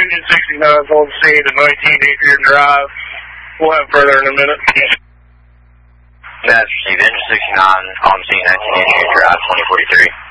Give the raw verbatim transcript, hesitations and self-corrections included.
Engine sixty-nine is on the scene at nineteen Adrian Drive. We'll have further in a minute. That's received. Engine sixty-nine on the scene, nineteen Adrian Drive, twenty forty-three.